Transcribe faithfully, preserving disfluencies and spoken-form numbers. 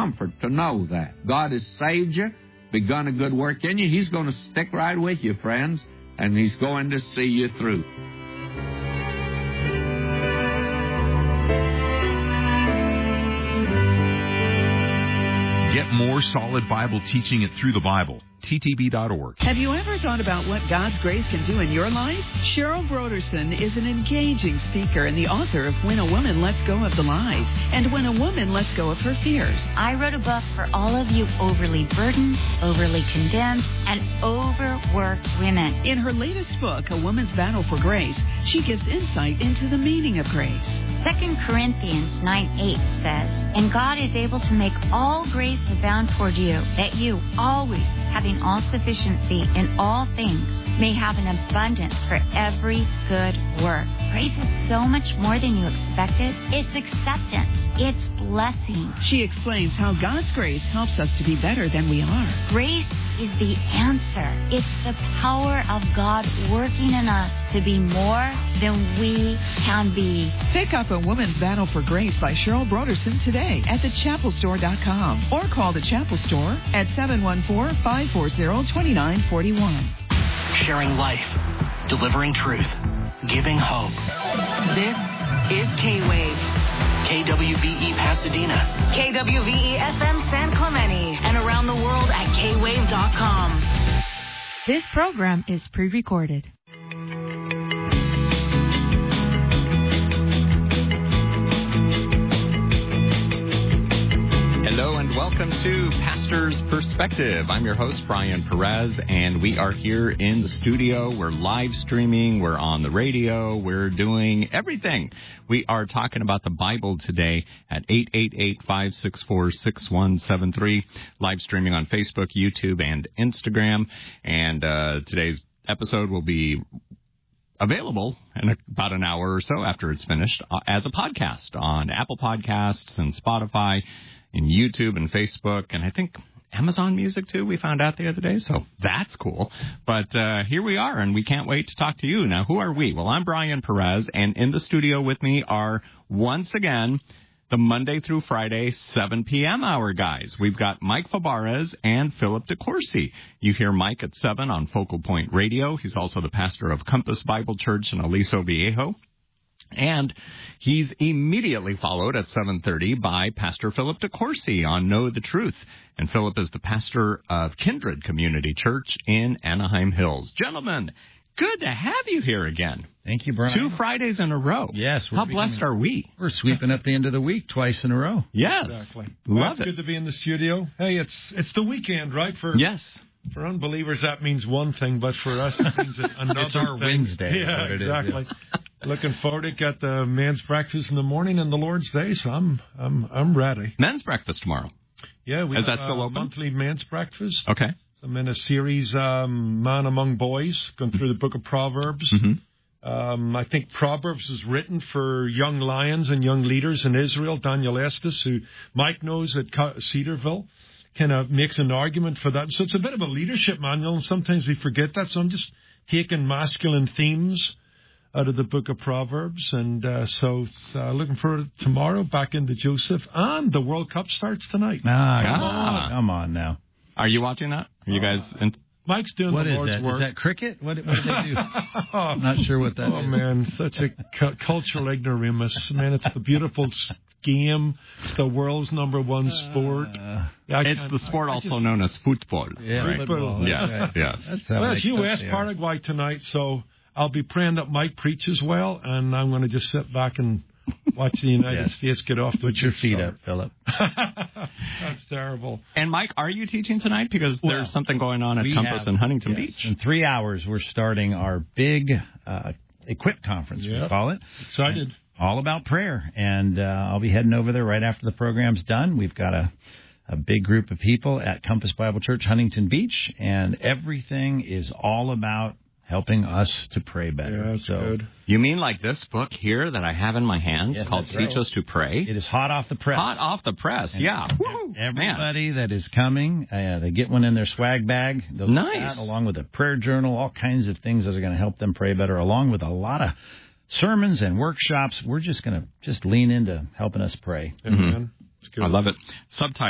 comfort to know that. God has saved you, begun a good work in you. He's going to stick right with you, friends, and He's going to see you through. Get more solid Bible teaching at Through the Bible. T T B dot org. Have you ever thought about what God's grace can do in your life? Cheryl Broderson is an engaging speaker and the author of When a Woman Lets Go of the Lies and When a Woman Lets Go of Her Fears. I wrote a book for all of you overly burdened, overly condemned, and overworked women. In her latest book, A Woman's Battle for Grace, she gives insight into the meaning of grace. Second Corinthians nine eight says, "And God is able to make all grace abound toward you, that you, always having all sufficiency in all things, may have an abundance for every good work." Grace is so much more than you expected. It's acceptance. It's blessing. She explains how God's grace helps us to be better than we are. Grace is the answer. It's the power of God working in us to be more than we can be. Pick up A Woman's Battle for Grace by Cheryl Broderson today at the chapel store dot com or call the Chapel Store at seven one four, five four zero, two nine four one. Sharing life, delivering truth, giving hope. This is K-Wave. K W V E Pasadena. K W V E F M San Clemente. And around the world at K wave dot com. This program is pre-recorded. Hello and welcome to Pastor's Perspective. I'm your host, Brian Perez, and we are here in the studio. We're live streaming. We're on the radio. We're doing everything. We are talking about the Bible today at eight eight eight, five six four, six one seven three, live streaming on Facebook, YouTube, and Instagram. And uh, today's episode will be available in about an hour or so after it's finished uh, as a podcast on Apple Podcasts and Spotify, in YouTube and Facebook, and I think Amazon Music, too, we found out the other day, so that's cool. But uh, here we are, and we can't wait to talk to you. Now, who are we? Well, I'm Brian Perez, and in the studio with me are, once again, the Monday through Friday, seven p.m. hour guys. We've got Mike Fabarez and Philip DeCourcy. You hear Mike at seven on Focal Point Radio. He's also the pastor of Compass Bible Church in Aliso Viejo. And he's immediately followed at seven thirty by Pastor Philip DeCourcy on Know the Truth. And Philip is the pastor of Kindred Community Church in Anaheim Hills. Gentlemen, good to have you here again. Thank you, Brian. Two Fridays in a row. Yes. How blessed are we? We're sweeping up the end of the week twice in a row. Yes. Exactly. Love well, it's it. good to be in the studio. Hey, it's it's the weekend, right? For Yes. For unbelievers, that means one thing, but for us, it means another It's our thing. Wednesday. Yeah, what it exactly. Is, yeah. Looking forward to get the men's breakfast in the morning and the Lord's Day, so I'm I'm I'm ready. Men's breakfast tomorrow. Yeah, we is have that still a open? monthly men's breakfast. Okay. I'm in a series, um, Man Among Boys, going through the book of Proverbs. Mm-hmm. Um, I think Proverbs is written for young lions and young leaders in Israel. Daniel Estes, who Mike knows at Cedarville, kind of makes an argument for that. So it's a bit of a leadership manual, and sometimes we forget that. So I'm just taking masculine themes out of the book of Proverbs. And uh, so uh, looking forward to tomorrow, back into Joseph. And the World Cup starts tonight. Ah, come ah. on. Come on now. Are you watching that? Are you guys... In- Mike's doing what the Lord's that? work. Is that cricket? What, what did they do? I'm not sure what that oh, is. Oh, man, such a cu- cultural ignoramus. Man, it's a beautiful game. It's the world's number one sport. Uh, yeah, it's the sport I, I also just, known as football. Yeah, right? football. Yes, right. yes. That's well, like it's U S Paraguay tonight, so I'll be praying that Mike preaches well, and I'm going to just sit back and watch the United yes. States get off to Put your feet start. up, Philip. That's terrible. And, Mike, are you teaching tonight? Because well, there's something going on at Compass have, in Huntington yes. Beach. In three hours, we're starting our big uh, Equip Conference, yep. we call it. Excited. All about prayer. And uh, I'll be heading over there right after the program's done. We've got a, a big group of people at Compass Bible Church, Huntington Beach, and everything is all about helping us to pray better. Yeah, that's so, good. You mean like this book here that I have in my hands yes, called Teach right. Us to Pray? It is hot off the press. Hot off the press, and yeah. Everybody Man. that is coming, uh, they get one in their swag bag. They'll nice. That, along with a prayer journal, all kinds of things that are going to help them pray better, along with a lot of sermons and workshops. We're just going to just lean into helping us pray. Mm-hmm. I love it. Subtitle.